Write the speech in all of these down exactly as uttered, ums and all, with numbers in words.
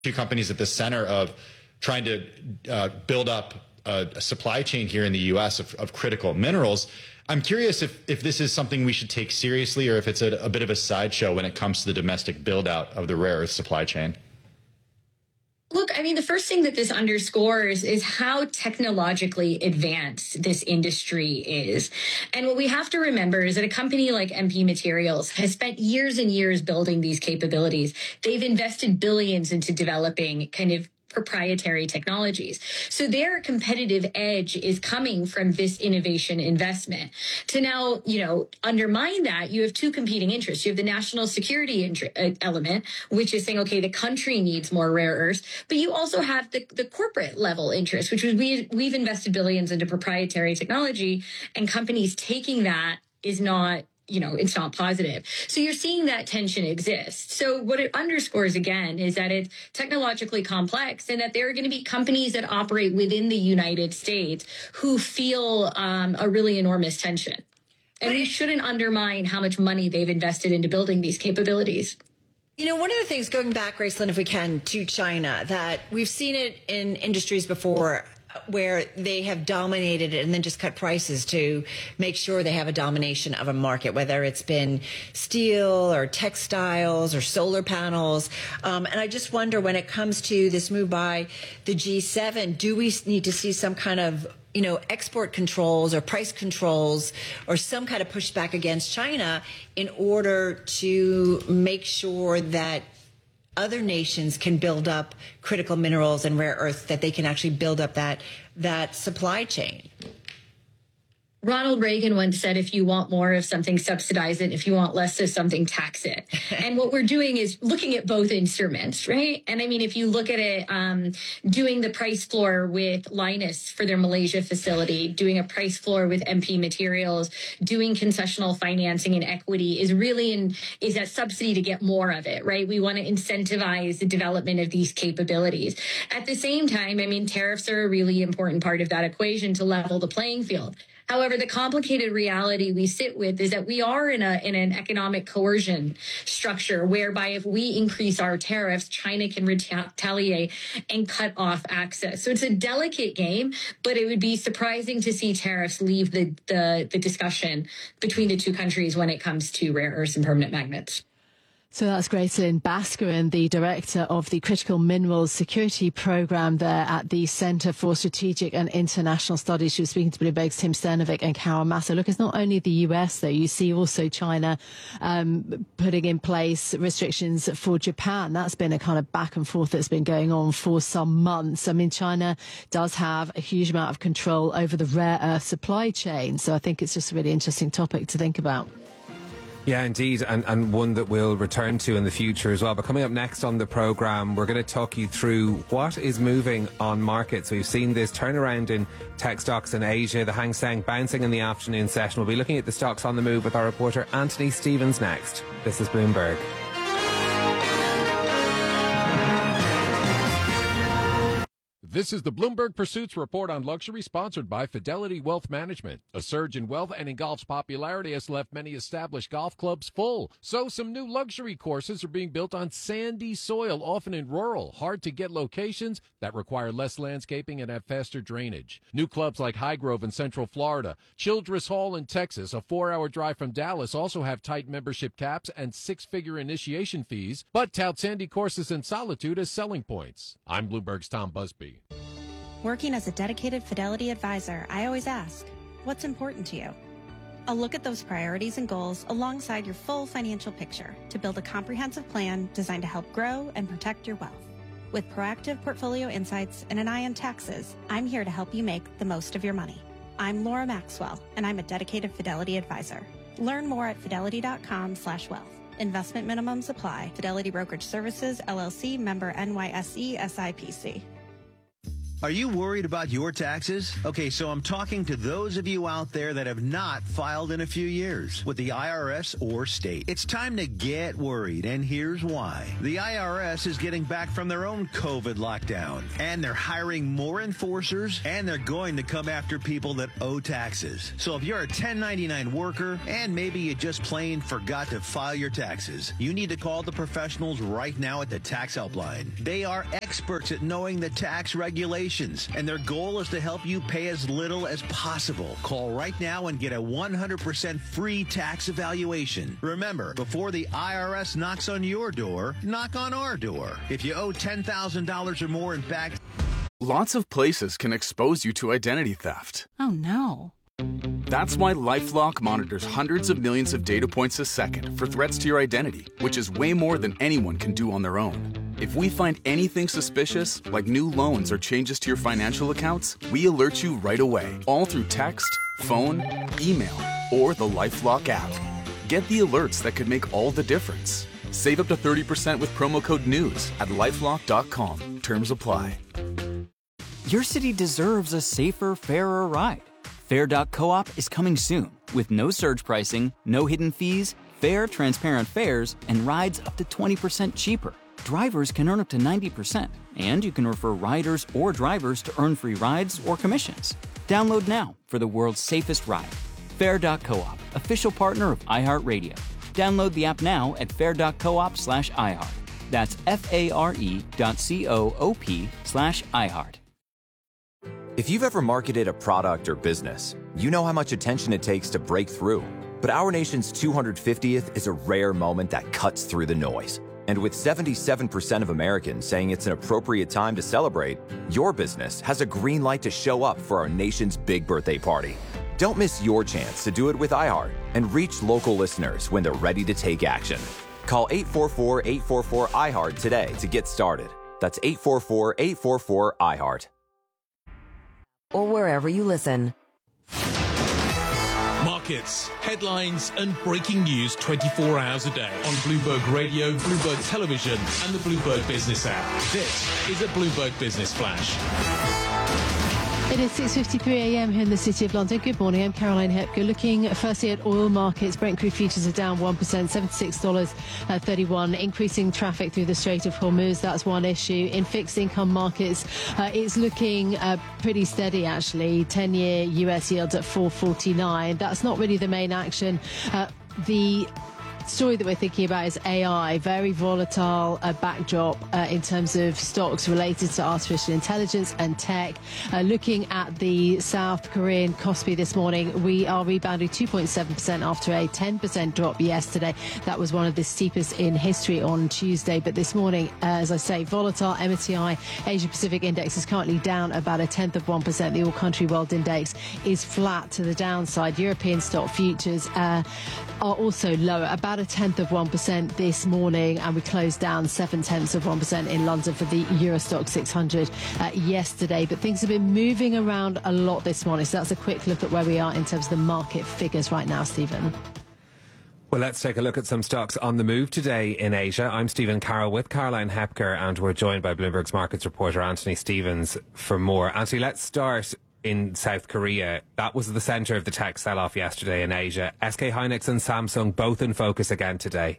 two companies at the center of trying to uh, build up a, a supply chain here in the U S of, of critical minerals. I'm curious if, if this is something we should take seriously or if it's a, a bit of a sideshow when it comes to the domestic build out of the rare earth supply chain. Look, I mean, the first thing that this underscores is how technologically advanced this industry is. And what we have to remember is that a company like M P Materials has spent years and years building these capabilities. They've invested billions into developing kind of proprietary technologies. So their competitive edge is coming from this innovation investment. To now, you know, undermine that, you have two competing interests. You have the national security int- uh, element, which is saying, okay, the country needs more rare earths, but you also have the, the corporate level interest, which is we, we've invested billions into proprietary technology, and companies taking that is not, you know, it's not positive. So you're seeing that tension exist. So what it underscores, again, is that it's technologically complex and that there are going to be companies that operate within the United States who feel um, a really enormous tension. And we shouldn't undermine how much money they've invested into building these capabilities. You know, one of the things, going back, Gracelyn, if we can, to China, that we've seen it in industries before, where they have dominated it and then just cut prices to make sure they have a domination of a market, whether it's been steel or textiles or solar panels. Um, and I just wonder, when it comes to this move by the G seven, do we need to see some kind of, you know, export controls or price controls or some kind of pushback against China in order to make sure that other nations can build up critical minerals and rare earths, that they can actually build up that that supply chain? Ronald Reagan once said, if you want more of something, subsidize it. If you want less of something, tax it. And what we're doing is looking at both instruments, right? And I mean, if you look at it, um, doing the price floor with Lynas for their Malaysia facility, doing a price floor with M P Materials, doing concessional financing and equity is really in, is a subsidy to get more of it, right? We want to incentivize the development of these capabilities. At the same time, I mean, tariffs are a really important part of that equation to level the playing field. However, the complicated reality we sit with is that we are in a in an economic coercion structure whereby if we increase our tariffs, China can retaliate and cut off access. So it's a delicate game, but it would be surprising to see tariffs leave the, the, the discussion between the two countries when it comes to rare earths and permanent magnets. So that's Gracelyn Bascarin, the director of the Critical Minerals Security Programme there at the Centre for Strategic and International Studies. She was speaking to Bloomberg's Tim Sternovic and Carol Massa. Look, it's not only the U S, though. You see also China um, putting in place restrictions for Japan. That's been a kind of back and forth that's been going on for some months. I mean, China does have a huge amount of control over the rare earth supply chain. So I think it's just a really interesting topic to think about. Yeah, indeed, and, and one that we'll return to in the future as well. But coming up next on the programme, we're going to talk you through what is moving on markets. We've seen this turnaround in tech stocks in Asia, the Hang Seng bouncing in the afternoon session. We'll be looking at the stocks on the move with our reporter Anthony Stevens next. This is Bloomberg. This is the Bloomberg Pursuits Report on Luxury, sponsored by Fidelity Wealth Management. A surge in wealth and in golf's popularity has left many established golf clubs full. So some new luxury courses are being built on sandy soil, often in rural, hard-to-get locations that require less landscaping and have faster drainage. New clubs like Highgrove in Central Florida, Childress Hall in Texas, a four-hour drive from Dallas, also have tight membership caps and six-figure initiation fees, but tout sandy courses in solitude as selling points. I'm Bloomberg's Tom Busby. Working as a dedicated Fidelity advisor, I always ask, what's important to you? I'll look at those priorities and goals alongside your full financial picture to build a comprehensive plan designed to help grow and protect your wealth. With proactive portfolio insights and an eye on taxes, I'm here to help you make the most of your money. I'm Laura Maxwell, and I'm a dedicated Fidelity advisor. Learn more at fidelity.com slash wealth. Investment minimums apply. Fidelity Brokerage Services, L L C, member N Y S E, S I P C. Are you worried about your taxes? Okay, so I'm talking to those of you out there that have not filed in a few years with the I R S or state. It's time to get worried, and here's why. The I R S is getting back from their own COVID lockdown, and they're hiring more enforcers, and they're going to come after people that owe taxes. So if you're a ten ninety-nine worker, and maybe you just plain forgot to file your taxes, you need to call the professionals right now at the Tax Helpline. They are experts at knowing the tax regulations, and their goal is to help you pay as little as possible. Call right now and get a one hundred percent free tax evaluation. Remember, before the I R S knocks on your door, knock on our door. If you owe ten thousand dollars or more in back... Lots of places can expose you to identity theft. Oh, no. That's why LifeLock monitors hundreds of millions of data points a second for threats to your identity, which is way more than anyone can do on their own. If we find anything suspicious, like new loans or changes to your financial accounts, we alert you right away, all through text, phone, email, or the LifeLock app. Get the alerts that could make all the difference. Save up to thirty percent with promo code NEWS at lifelock dot com. Terms apply. Your city deserves a safer, fairer ride. Fair dot coop is coming soon with no surge pricing, no hidden fees, fair, transparent fares, and rides up to twenty percent cheaper. Drivers can earn up to ninety percent, and you can refer riders or drivers to earn free rides or commissions. Download now for the world's safest ride. Fair dot coop, official partner of iHeartRadio. Download the app now at fair dot coop slash iHeart. That's F-A-R-E dot C-O-O-P slash iHeart. If you've ever marketed a product or business, you know how much attention it takes to break through. But our nation's two hundred fiftieth is a rare moment that cuts through the noise. And with seventy-seven percent of Americans saying it's an appropriate time to celebrate, your business has a green light to show up for our nation's big birthday party. Don't miss your chance to do it with iHeart and reach local listeners when they're ready to take action. Call eight four four, eight four four, iHeart today to get started. That's eight four four, eight four four, iHeart. Or wherever you listen. Markets, headlines, and breaking news twenty-four hours a day on Bloomberg Radio, Bloomberg Television, and the Bloomberg Business app. This is a Bloomberg Business Flash. It is six fifty-three a m here in the City of London. Good morning, I'm Caroline Hepker. Looking firstly at oil markets, Brent crude futures are down one percent, seventy-six dollars and thirty-one cents. Increasing traffic through the Strait of Hormuz, that's one issue. In fixed income markets, uh, it's looking uh, pretty steady, actually. ten-year U S yields at four forty-nine. That's not really the main action. Uh, the story that we're thinking about is A I, very volatile uh, backdrop uh, in terms of stocks related to artificial intelligence and tech. Uh, looking at the South Korean Kospi this morning, we are rebounding two point seven percent after a ten percent drop yesterday. That was one of the steepest in history on Tuesday. But this morning, uh, as I say, volatile. M S C I Asia Pacific Index is currently down about a tenth of one percent. The All Country World Index is flat to the downside. European stock futures uh, are also lower, about a tenth of one percent this morning, and we closed down seven tenths of one percent in London for the Eurostock six hundred uh, yesterday. But things have been moving around a lot this morning, so that's a quick look at where we are in terms of the market figures right now, Stephen. Well, let's take a look at some stocks on the move today in Asia. I'm Stephen Carroll with Caroline Hepker, and we're joined by Bloomberg's markets reporter Anthony Stevens for more. Anthony, let's start in South Korea. That was the centre of the tech sell-off yesterday in Asia. S K Hynix and Samsung both in focus again today.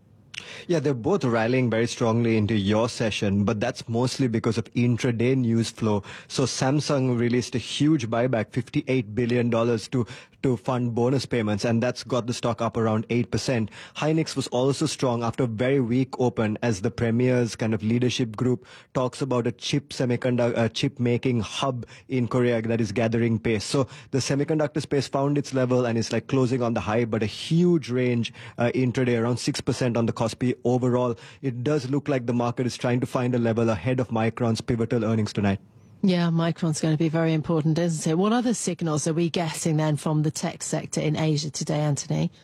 Yeah, they're both rallying very strongly into your session, but that's mostly because of intraday news flow. So Samsung released a huge buyback, fifty-eight billion dollars to to fund bonus payments, and that's got the stock up around eight percent. Hynix was also strong after a very weak open as the Premier's kind of leadership group talks about a chip semiconductor, uh, chip making hub in Korea that is gathering pace. So the semiconductor space found its level and is like closing on the high, but a huge range uh, intraday, around six percent on the Kospi. Overall, it does look like the market is trying to find a level ahead of Micron's pivotal earnings tonight. Yeah, Micron's going to be very important, isn't it? What other signals are we getting then from the tech sector in Asia today, Anthony?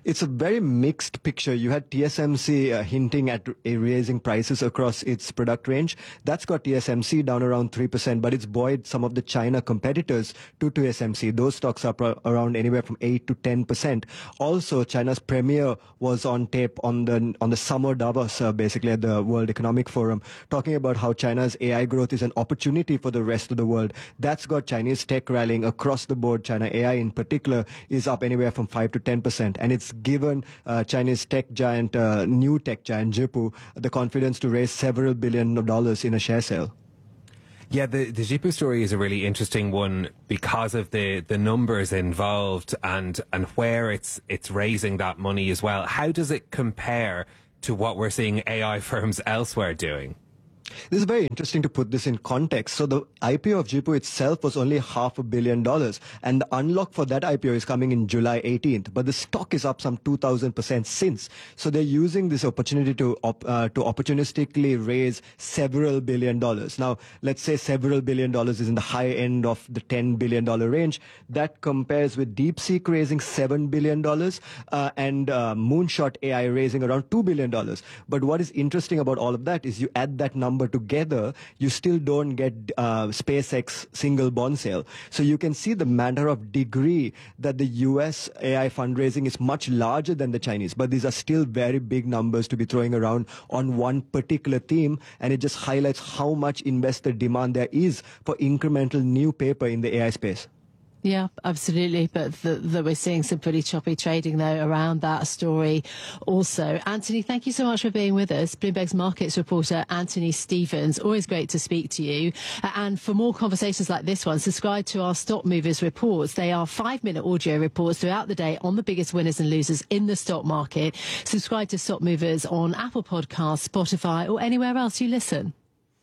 It's a very mixed picture. You had T S M C uh, hinting at uh, raising prices across its product range. That's got T S M C down around three percent, but it's buoyed some of the China competitors to T S M C. Those stocks are pro- around anywhere from eight to ten percent. Also, China's premier was on tape on the on the summer Davos, uh, basically at the World Economic Forum, talking about how China's A I growth is an opportunity for the rest of the world. That's got Chinese tech rallying across the board. China A I in particular is up anywhere from five to ten percent, and it's given uh, Chinese tech giant, uh, new tech giant Zhipu, the confidence to raise several billion of dollars in a share sale. Yeah, the, the Zhipu story is a really interesting one because of the, the numbers involved and, and where it's it's raising that money as well. How does it compare to what we're seeing A I firms elsewhere doing? This is very interesting to put this in context. So the I P O of Zhipu itself was only half a billion dollars, and the unlock for that I P O is coming in July eighteenth. But the stock is up some two thousand percent since. So they're using this opportunity to op, uh, to opportunistically raise several billion dollars. Now, let's say several billion dollars is in the high end of the ten billion dollar range. That compares with DeepSeek raising seven billion dollars uh, and uh, Moonshot A I raising around two billion dollars. But what is interesting about all of that is you add that number together, you still don't get uh, SpaceX single bond sale. So you can see the matter of degree that the U S A I fundraising is much larger than the Chinese, but these are still very big numbers to be throwing around on one particular theme, and it just highlights how much investor demand there is for incremental new paper in the A I space. Yeah, absolutely. But the, the, we're seeing some pretty choppy trading, though, around that story also. Anthony, thank you so much for being with us. Bloomberg's markets reporter, Anthony Stevens. Always great to speak to you. Uh, and for more conversations like this one, subscribe to our Stock Movers reports. They are five-minute audio reports throughout the day on the biggest winners and losers in the stock market. Subscribe to Stock Movers on Apple Podcasts, Spotify, or anywhere else you listen.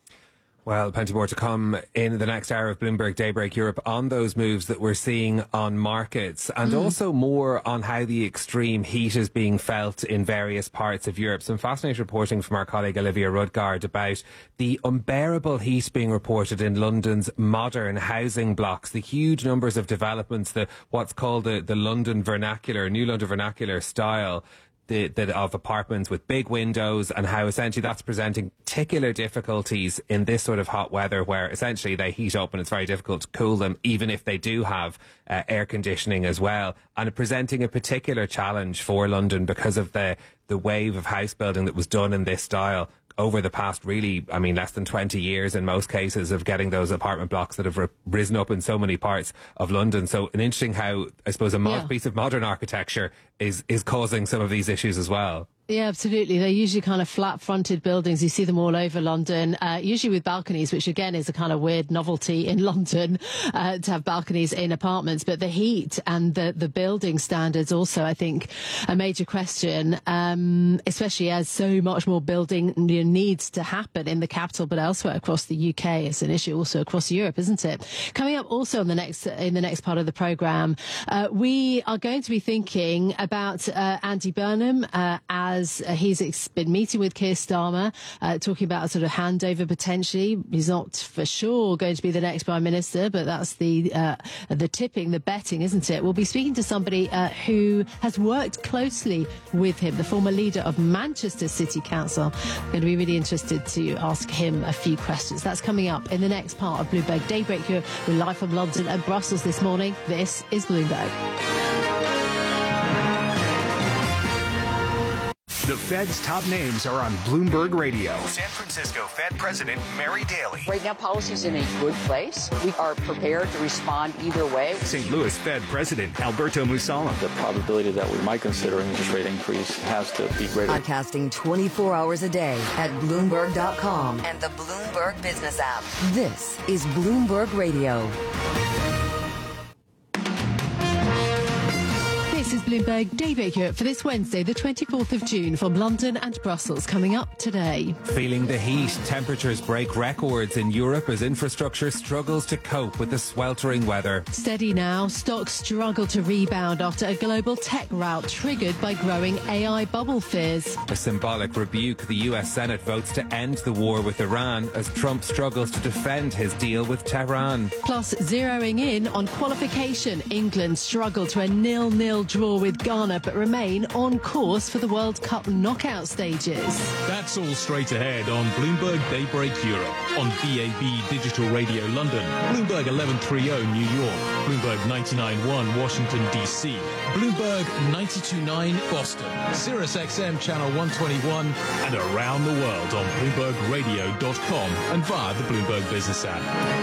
Well, plenty more to come in the next hour of Bloomberg Daybreak Europe on those moves that we're seeing on markets, and mm. also more on how the extreme heat is being felt in various parts of Europe. Some fascinating reporting from our colleague Olivia Rudgard about the unbearable heat being reported in London's modern housing blocks, the huge numbers of developments, the what's called the, the London vernacular, New London vernacular style. The, the, of apartments with big windows, and how essentially that's presenting particular difficulties in this sort of hot weather, where essentially they heat up and it's very difficult to cool them, even if they do have uh, air conditioning as well, and presenting a particular challenge for London because of the the wave of house building that was done in this style over the past, really, I mean, less than twenty years in most cases, of getting those apartment blocks that have r- risen up in so many parts of London. So an interesting how, I suppose, a mod- yeah. piece of modern architecture is, is causing some of these issues as well. Yeah, absolutely. They're usually kind of flat-fronted buildings. You see them all over London, uh, usually with balconies, which again is a kind of weird novelty in London, uh, to have balconies in apartments. But the heat and the, the building standards also, I think, a major question, um, especially as so much more building you know, needs to happen in the capital, but elsewhere across the U K. It's an issue also across Europe, isn't it? Coming up also in the next, in the next part of the programme, uh, we are going to be thinking about uh, Andy Burnham uh, as As uh, he's ex- been meeting with Keir Starmer, uh, talking about a sort of handover potentially. He's not for sure going to be the next Prime Minister, but that's the uh, the tipping, the betting, isn't it? We'll be speaking to somebody uh, who has worked closely with him, the former leader of Manchester City Council. I'm going to be really interested to ask him a few questions. That's coming up in the next part of Bloomberg Daybreak here. We're live from London and Brussels this morning. This is Bloomberg. The Fed's top names are on Bloomberg Radio. San Francisco Fed President Mary Daly. Right now, policy's in a good place. We are prepared to respond either way. Saint Louis Fed President Alberto Mussolem. The probability that we might consider an interest rate increase has to be greater. Podcasting twenty-four hours a day at Bloomberg dot com and the Bloomberg Business app. This is Bloomberg Radio. This is Bloomberg Daybreak Europe for this Wednesday, the twenty-fourth of June, from London and Brussels. Coming up today. Feeling the heat, temperatures break records in Europe as infrastructure struggles to cope with the sweltering weather. Steady now, stocks struggle to rebound after a global tech rout triggered by growing A I bubble fears. A symbolic rebuke, the U S Senate votes to end the war with Iran as Trump struggles to defend his deal with Tehran. Plus, zeroing in on qualification, England struggled to a nil-nil draw draw with Ghana but remain on course for the World Cup knockout stages. That's all straight ahead on Bloomberg Daybreak Europe, on B A B Digital Radio London, Bloomberg eleven thirty New York, Bloomberg ninety-nine point one Washington, D C, Bloomberg ninety-two point nine Boston, Sirius X M Channel one twenty-one, and around the world on Bloomberg Radio dot com and via the Bloomberg Business app.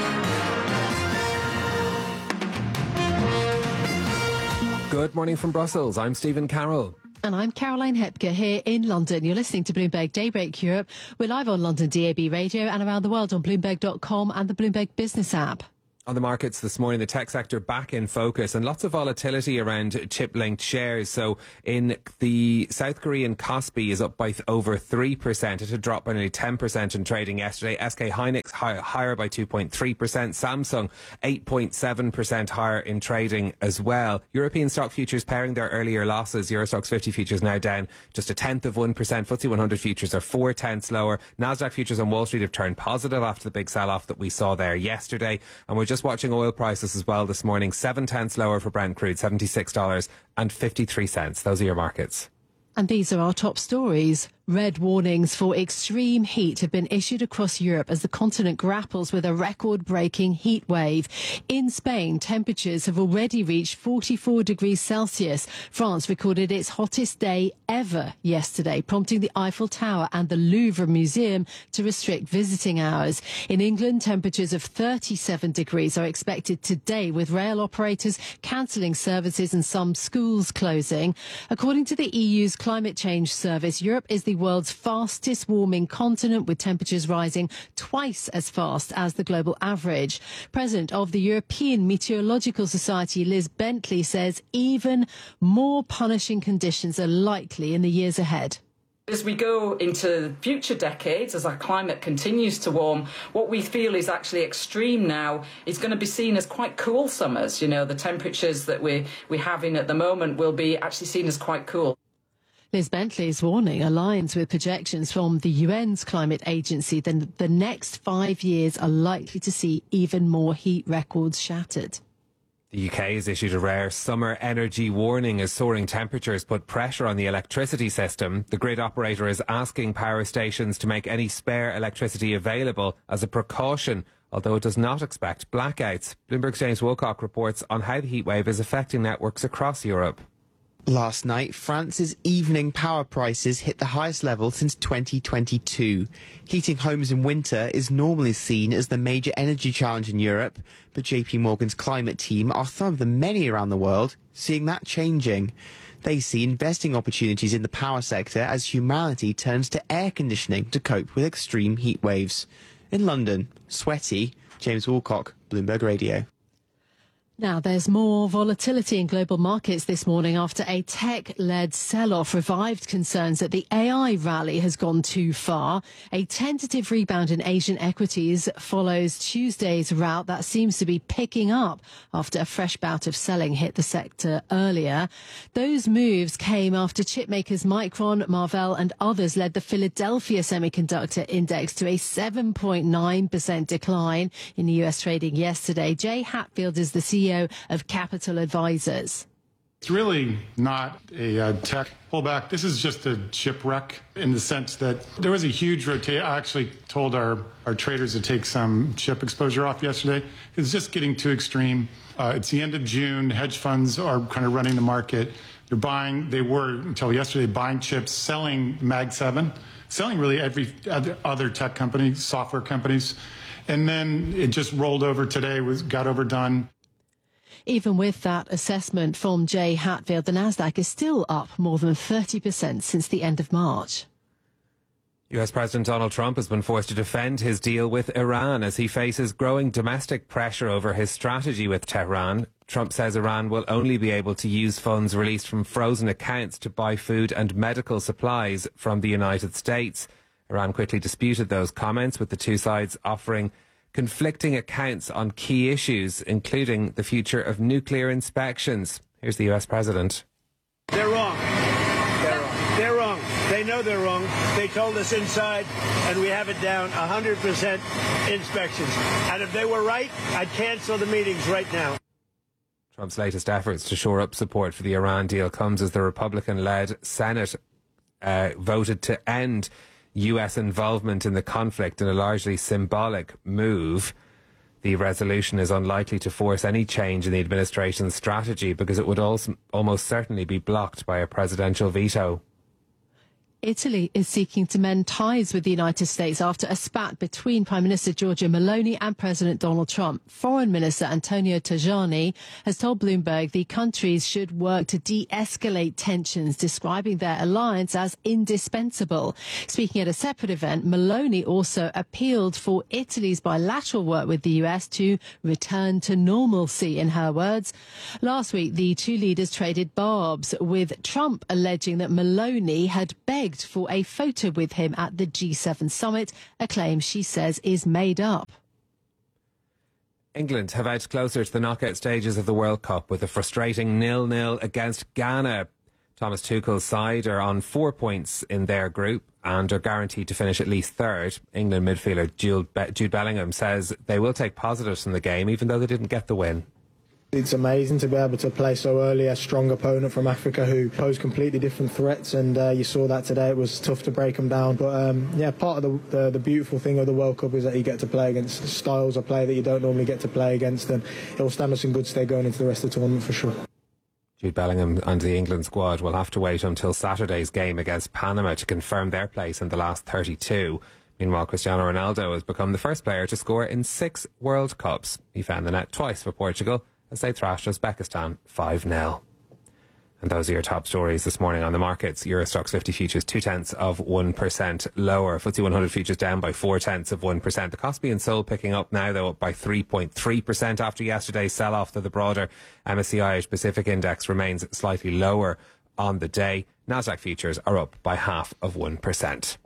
Good morning from Brussels. I'm Stephen Carroll. And I'm Caroline Hepker here in London. You're listening to Bloomberg Daybreak Europe. We're live on London D A B Radio and around the world on Bloomberg dot com and the Bloomberg Business app. On the markets this morning, the tech sector back in focus and lots of volatility around chip-linked shares. So in the South Korean Kospi is up by th- over three percent. It had dropped by nearly ten percent in trading yesterday. S K Hynix high, higher by two point three percent. Samsung eight point seven percent higher in trading as well. European stock futures pairing their earlier losses. Eurostoxx fifty futures now down just a tenth of one percent. F T S E one hundred futures are four tenths lower. Nasdaq futures on Wall Street have turned positive after the big sell-off that we saw there yesterday. And we're just watching oil prices as well this morning. Seven tenths lower for Brent crude, seventy-six dollars and fifty-three cents. Those are your markets. And these are our top stories. Red warnings for extreme heat have been issued across Europe as the continent grapples with a record-breaking heat wave. In Spain, temperatures have already reached forty-four degrees Celsius. France recorded its hottest day ever yesterday, prompting the Eiffel Tower and the Louvre Museum to restrict visiting hours. In England, temperatures of thirty-seven degrees are expected today, with rail operators cancelling services and some schools closing. According to the E U's Climate Change Service, Europe is the world's fastest warming continent, with temperatures rising twice as fast as the global average. President of the European Meteorological Society, Liz Bentley, says even more punishing conditions are likely in the years ahead. As we go into future decades, as our climate continues to warm, what we feel is actually extreme now is going to be seen as quite cool summers. You know, the temperatures that we, we're having at the moment will be actually seen as quite cool. Liz Bentley's warning aligns with projections from the U N's climate agency that the next five years are likely to see even more heat records shattered. The U K has issued a rare summer energy warning as soaring temperatures put pressure on the electricity system. The grid operator is asking power stations to make any spare electricity available as a precaution, although it does not expect blackouts. Bloomberg's James Wilcock reports on how the heatwave is affecting networks across Europe. Last night, France's evening power prices hit the highest level since twenty twenty-two. Heating homes in winter is normally seen as the major energy challenge in Europe, but J P Morgan's climate team are some of the many around the world seeing that changing. They see investing opportunities in the power sector as humanity turns to air conditioning to cope with extreme heat waves. In London, sweaty, James Wilcock, Bloomberg Radio. Now, there's more volatility in global markets this morning after a tech-led sell-off revived concerns that the A I rally has gone too far. A tentative rebound in Asian equities follows Tuesday's rout that seems to be picking up after a fresh bout of selling hit the sector earlier. Those moves came after chipmakers Micron, Marvell and others led the Philadelphia Semiconductor Index to a seven point nine percent decline in the U S trading yesterday. Jay Hatfield is the C E O of Capital Advisors. It's really not a uh, tech pullback. This is just a shipwreck in the sense that there was a huge rotation. I actually told our, our traders to take some chip exposure off yesterday. It's just getting too extreme. Uh, it's the end of June. Hedge funds are kind of running the market. They're buying, they were until yesterday, buying chips, selling Mag seven, selling really every other, other tech company, software companies. And then it just rolled over today, was got overdone. Even with that assessment from Jay Hatfield, the Nasdaq is still up more than thirty percent since the end of March. U S President Donald Trump has been forced to defend his deal with Iran as he faces growing domestic pressure over his strategy with Tehran. Trump says Iran will only be able to use funds released from frozen accounts to buy food and medical supplies from the United States. Iran quickly disputed those comments, with the two sides offering conflicting accounts on key issues, including the future of nuclear inspections. Here's the U S President. They're wrong. They're wrong. They're wrong. They know they're wrong. They told us inside, and we have it down, one hundred percent inspections. And if they were right, I'd cancel the meetings right now. Trump's latest efforts to shore up support for the Iran deal comes as the Republican-led Senate uh, voted to end U S involvement in the conflict in a largely symbolic move. The resolution is unlikely to force any change in the administration's strategy because it would also almost certainly be blocked by a presidential veto. Italy is seeking to mend ties with the United States after a spat between Prime Minister Giorgia Meloni and President Donald Trump. Foreign Minister Antonio Tajani has told Bloomberg the countries should work to de-escalate tensions, describing their alliance as indispensable. Speaking at a separate event, Meloni also appealed for Italy's bilateral work with the U S to return to normalcy, in her words. Last week, the two leaders traded barbs, with Trump alleging that Meloni had begged for a photo with him at the G seven summit, a claim she says is made up. England have edged closer to the knockout stages of the World Cup with a frustrating nil nil against Ghana. Thomas Tuchel's side are on four points in their group and are guaranteed to finish at least third. England midfielder Jude, Be- Jude Bellingham says they will take positives from the game even though they didn't get the win. It's amazing to be able to play so early a strong opponent from Africa who pose completely different threats, and uh, you saw that today. It was tough to break them down, but um, yeah, part of the, the the beautiful thing of the World Cup is that you get to play against styles of play that you don't normally get to play against, and it will stand us in good stead going into the rest of the tournament for sure. Jude Bellingham and the England squad will have to wait until Saturday's game against Panama to confirm their place in the last thirty-two. Meanwhile, Cristiano Ronaldo has become the first player to score in six World Cups. He found the net twice for Portugal as they thrashed Uzbekistan five nil. And those are your top stories this morning on the markets. Euro Stoxx fifty futures two tenths of one percent lower. F T S E one hundred futures down by four tenths of one percent. The Kospi and Seoul picking up now, though, up by three point three percent after yesterday's sell-off. To the broader M S C I Asia Pacific Index remains slightly lower on the day. Nasdaq futures are up by half of one percent.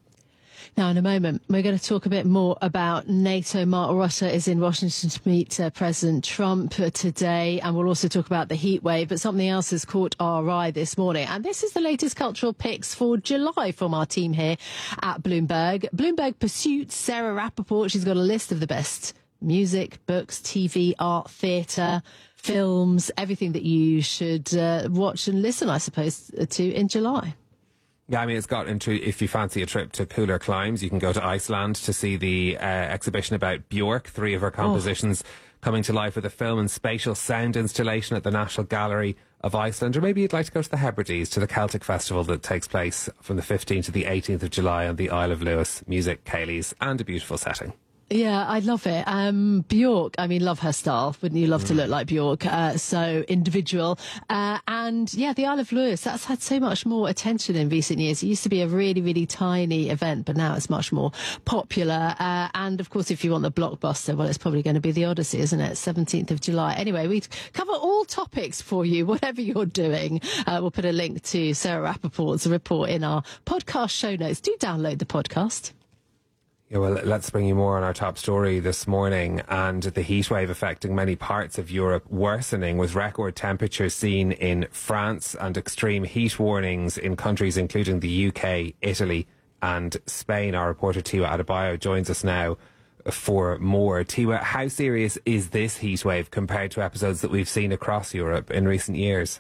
Now, in a moment, we're going to talk a bit more about NATO. Mark Rutte is in Washington to meet uh, President Trump uh, today, and we'll also talk about the heat wave. But something else has caught our eye this morning, and this is the latest cultural picks for July from our team here at Bloomberg. Bloomberg Pursuits, Sarah Rappaport, she's got a list of the best music, books, T V, art, theatre, films, everything that you should uh, watch and listen, I suppose, to in July. Yeah, I mean, it's got into, if you fancy a trip to cooler climes, you can go to Iceland to see the uh, exhibition about Björk, three of her compositions oh. coming to life with a film and spatial sound installation at the National Gallery of Iceland. Or maybe you'd like to go to the Hebrides, to the Celtic Festival that takes place from the fifteenth to the eighteenth of July on the Isle of Lewis. Music, Cayleys, and a beautiful setting. Yeah, I love it. Um, Björk, I mean, love her style. Wouldn't you love mm. to look like Björk? Uh, so individual. Uh, and yeah, the Isle of Lewis, that's had so much more attention in recent years. It used to be a really, really tiny event, but now it's much more popular. Uh, and of course, if you want the blockbuster, well, it's probably going to be the Odyssey, isn't it? seventeenth of July. Anyway, we cover all topics for you, whatever you're doing. Uh, we'll put a link to Sarah Rappaport's report in our podcast show notes. Do download the podcast. Yeah, well, let's bring you more on our top story this morning, and the heat wave affecting many parts of Europe worsening, with record temperatures seen in France and extreme heat warnings in countries including the U K, Italy and Spain. Our reporter Tiwa Adebayo joins us now for more. Tiwa, how serious is this heat wave compared to episodes that we've seen across Europe in recent years?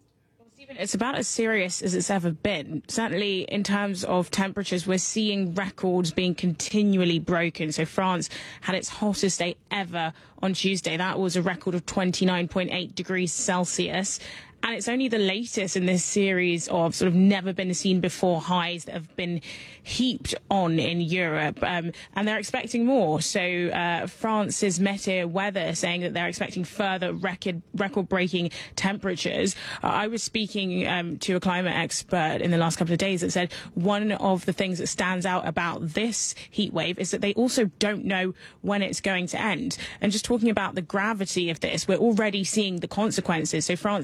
It's about as serious as it's ever been. Certainly in terms of temperatures, we're seeing records being continually broken. So France had its hottest day ever on Tuesday. That was a record of twenty-nine point eight degrees Celsius. And it's only the latest in this series of sort of never been seen before highs that have been heaped on in Europe. Um, and they're expecting more. So uh, France's Météo Weather saying that they're expecting further record, record-breaking temperatures. Uh, I was speaking um, to a climate expert in the last couple of days that said one of the things that stands out about this heat wave is that they also don't know when it's going to end. And just talking about the gravity of this, we're already seeing the consequences. So France has recorded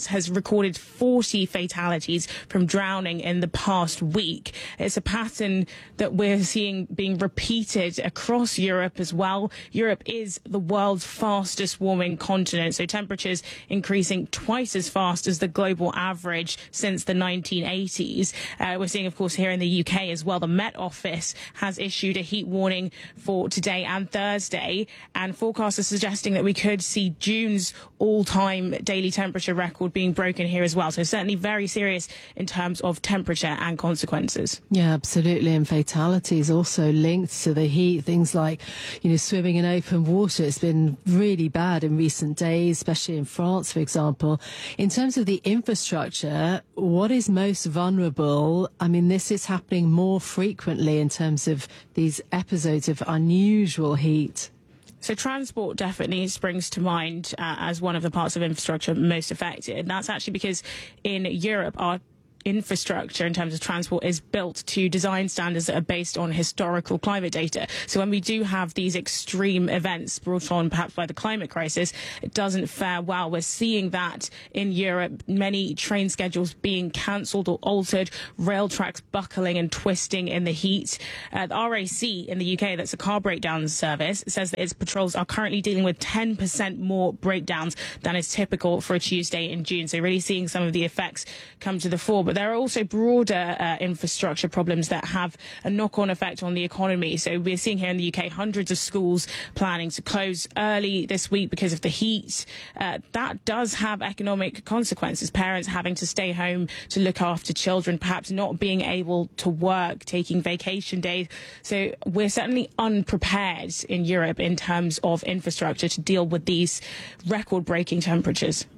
recorded forty fatalities from drowning in the past week. It's a pattern that we're seeing being repeated across Europe as well. Europe is the world's fastest warming continent, so temperatures increasing twice as fast as the global average since the nineteen eighties. Uh, we're seeing, of course, here in the U K as well, the Met Office has issued a heat warning for today and Thursday, and forecasts are suggesting that we could see June's all-time daily temperature record being broken here as well. So certainly very serious in terms of temperature and consequences. Yeah, absolutely. And fatalities also linked to the heat. Things like, you know, swimming in open water. It's been really bad in recent days, especially in France, for example. In terms of the infrastructure, what is most vulnerable? I mean, this is happening more frequently in terms of these episodes of unusual heat. So transport definitely springs to mind uh, as one of the parts of infrastructure most affected. And that's actually because in Europe, our infrastructure in terms of transport is built to design standards that are based on historical climate data. So when we do have these extreme events brought on perhaps by the climate crisis, it doesn't fare well. We're seeing that in Europe, many train schedules being cancelled or altered, rail tracks buckling and twisting in the heat. Uh, the R A C in the U K, that's a car breakdown service, says that its patrols are currently dealing with ten percent more breakdowns than is typical for a Tuesday in June. So really seeing some of the effects come to the fore. But there are also broader uh, infrastructure problems that have a knock-on effect on the economy. So we're seeing here in the U K hundreds of schools planning to close early this week because of the heat. Uh, that does have economic consequences. Parents having to stay home to look after children, perhaps not being able to work, taking vacation days. So we're certainly unprepared in Europe in terms of infrastructure to deal with these record-breaking temperatures.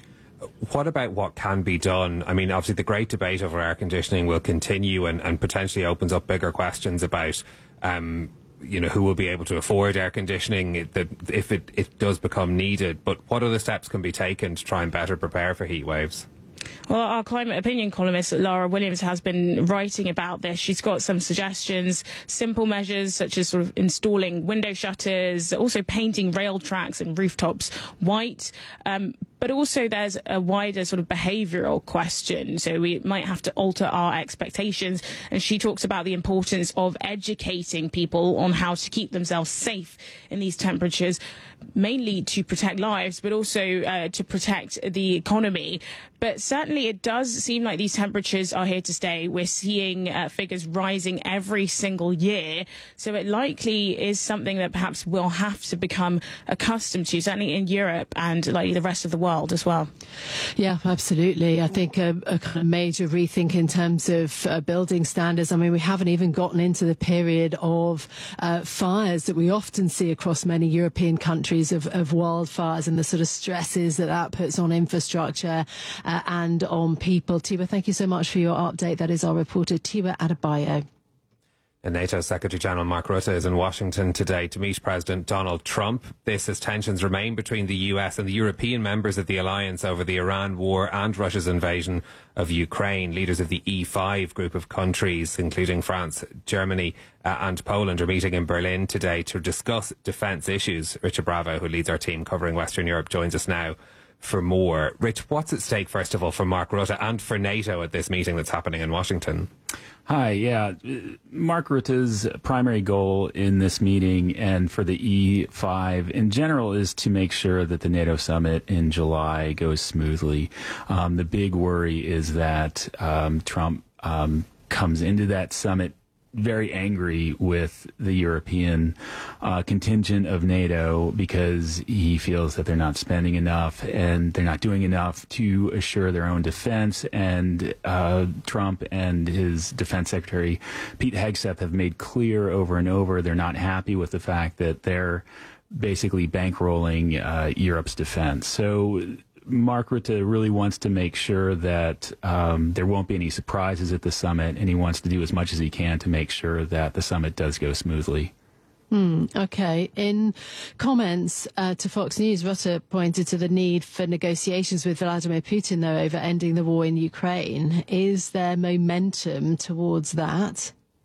What about what can be done? I mean, obviously the great debate over air conditioning will continue and, and potentially opens up bigger questions about, um, you know, who will be able to afford air conditioning that if it, it does become needed. But what other steps can be taken to try and better prepare for heat waves? Well, our climate opinion columnist, Lara Williams, has been writing about this. She's got some suggestions, simple measures such as sort of installing window shutters, also painting rail tracks and rooftops white. Um, but also there's a wider sort of behavioural question. So we might have to alter our expectations. And she talks about the importance of educating people on how to keep themselves safe in these temperatures, mainly to protect lives, but also uh, to protect the economy. But certainly it does seem like these temperatures are here to stay. We're seeing uh, figures rising every single year. So it likely is something that perhaps we'll have to become accustomed to, certainly in Europe and like the rest of the world as well. Yeah, absolutely. I think a, a kind of major rethink in terms of uh, building standards. I mean, we haven't even gotten into the period of uh, fires that we often see across many European countries of, of wildfires and the sort of stresses that that puts on infrastructure uh, and on people. Tiwa, thank you so much for your update. That is our reporter, Tiwa Adebayo. And NATO Secretary General Mark Rutte is in Washington today to meet President Donald Trump. This as tensions remain between the U S and the European members of the alliance over the Iran war and Russia's invasion of Ukraine. Leaders of the E five group of countries, including France, Germany uh, and Poland, are meeting in Berlin today to discuss defence issues. Richard Bravo, who leads our team covering Western Europe, joins us now for more. Rich, what's at stake, first of all, for Mark Rutte and for NATO at this meeting that's happening in Washington? Hi, yeah. Mark Rutte's primary goal in this meeting and for the E five in general is to make sure that the NATO summit in July goes smoothly. Um, the big worry is that um, Trump um, comes into that summit very angry with the European uh, contingent of NATO because he feels that they're not spending enough and they're not doing enough to assure their own defense. And uh, Trump and his defense secretary, Pete Hegseth, have made clear over and over they're not happy with the fact that they're basically bankrolling uh, Europe's defense. So Mark Rutte really wants to make sure that um, there won't be any surprises at the summit, and he wants to do as much as he can to make sure that the summit does go smoothly. Hmm, okay. In comments uh, to Fox News, Rutte pointed to the need for negotiations with Vladimir Putin, though, over ending the war in Ukraine. Is there momentum towards that?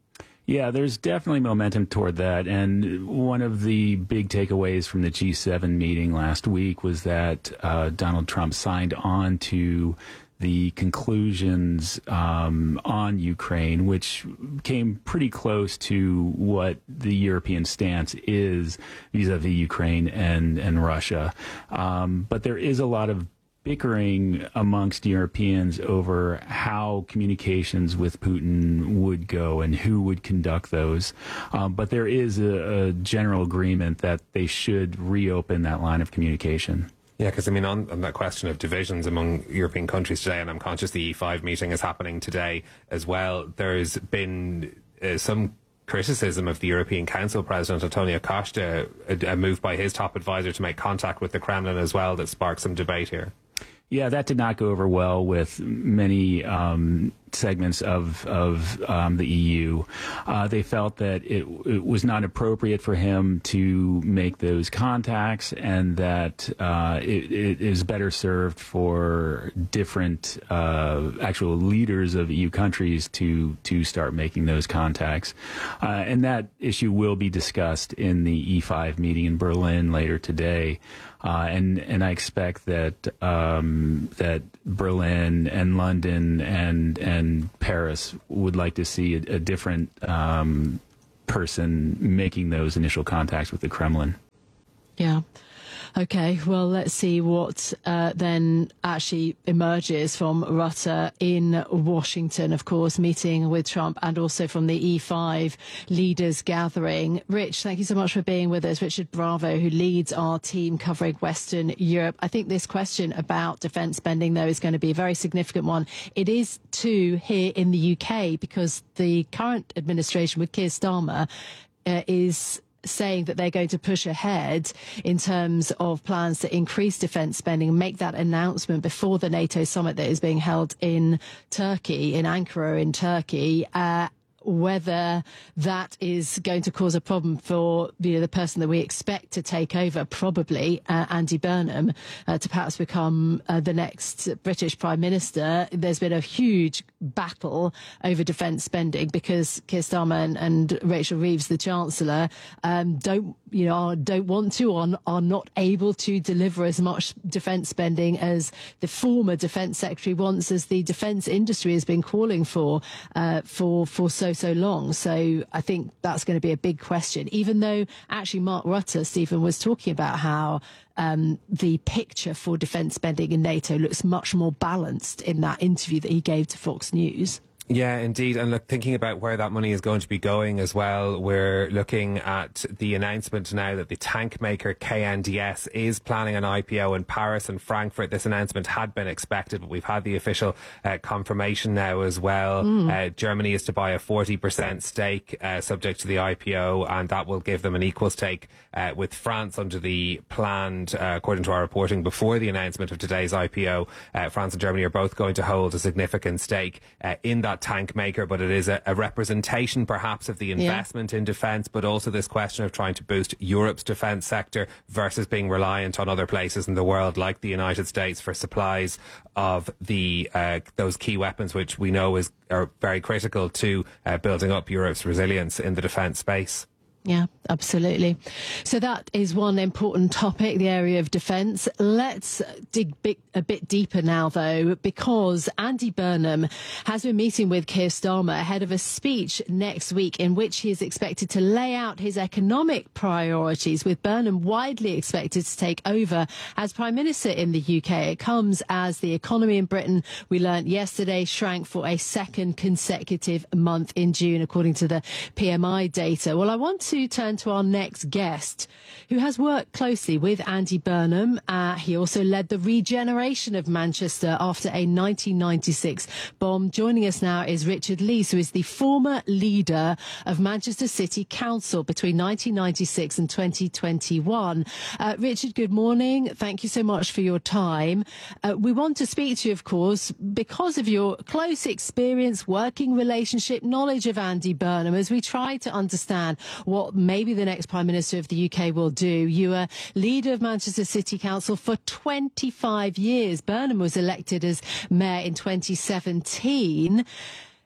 Yeah, there's definitely momentum toward that. And one of the big takeaways from the G seven meeting last week was that uh, Donald Trump signed on to the conclusions um, on Ukraine, which came pretty close to what the European stance is vis-a-vis Ukraine and, and Russia. Um, but there is a lot of bickering amongst Europeans over how communications with Putin would go and who would conduct those. Um, but there is a, a general agreement that they should reopen that line of communication. Yeah, because, I mean, on, on that question of divisions among European countries today, and I'm conscious the E five meeting is happening today as well, there's been uh, some criticism of the European Council President Antonio Costa, a, a move by his top advisor to make contact with the Kremlin as well that sparked some debate here. Yeah, that did not go over well with many um, segments of of um, the E U. Uh, they felt that it, it was not appropriate for him to make those contacts, and that uh, it, it is better served for different uh, actual leaders of E U countries to to start making those contacts. Uh, and that issue will be discussed in the E five meeting in Berlin later today. Uh, and and I expect that um, that Berlin and London and and Paris would like to see a, a different um, person making those initial contacts with the Kremlin. Yeah. Okay, well, let's see what uh, then actually emerges from Rutte in Washington, of course, meeting with Trump, and also from the E five leaders gathering. Rich, thank you so much for being with us. Richard Bravo, who leads our team covering Western Europe. I think this question about defence spending, though, is going to be a very significant one. It is, too, here in the U K, because the current administration with Keir Starmer uh, is saying that they're going to push ahead in terms of plans to increase defence spending and make that announcement before the NATO summit that is being held in Turkey, in Ankara in Turkey. Uh, whether that is going to cause a problem for you know, the person that we expect to take over, probably uh, Andy Burnham, uh, to perhaps become uh, the next British Prime Minister. There's been a huge battle over defence spending because Keir Starmer and, and Rachel Reeves, the Chancellor, um, don't you know don't want to or are not able to deliver as much defence spending as the former Defence Secretary wants, as the defence industry has been calling for uh, for for so so long. So I think that's going to be a big question, even though actually Mark Rutte, Stephen, was talking about how um, the picture for defence spending in NATO looks much more balanced in that interview that he gave to Fox News. Yeah, indeed. And look, thinking about where that money is going to be going as well, we're looking at the announcement now that the tank maker K N D S is planning an I P O in Paris and Frankfurt. This announcement had been expected, but we've had the official uh, confirmation now as well. Mm. Uh, Germany is to buy a forty percent stake uh, subject to the I P O, and that will give them an equal stake uh, with France under the planned, uh, according to our reporting before the announcement of today's I P O. Uh, France and Germany are both going to hold a significant stake uh, in that tank maker, but it is a, a representation perhaps of the investment yeah. in defence, but also this question of trying to boost Europe's defence sector versus being reliant on other places in the world like the United States for supplies of the uh, those key weapons, which we know is are very critical to uh, building up Europe's resilience in the defence space. Yeah, absolutely. So that is one important topic, the area of defence. Let's dig bit, a bit deeper now, though, because Andy Burnham has been meeting with Keir Starmer ahead of a speech next week in which he is expected to lay out his economic priorities, with Burnham widely expected to take over as Prime Minister in the U K. It comes as the economy in Britain, we learnt yesterday, shrank for a second consecutive month in June, according to the P M I data. Well, I want to to turn to our next guest, who has worked closely with Andy Burnham. Uh, he also led the regeneration of Manchester after a nineteen ninety-six bomb. Joining us now is Richard Leese, who is the former leader of Manchester City Council between nineteen ninety-six and twenty twenty-one. Uh, Richard, good morning. Thank you so much for your time. Uh, we want to speak to you, of course, because of your close experience, working relationship, knowledge of Andy Burnham, as we try to understand what maybe the next Prime Minister of the U K will do. You were leader of Manchester City Council for twenty-five years. Burnham was elected as mayor in twenty seventeen.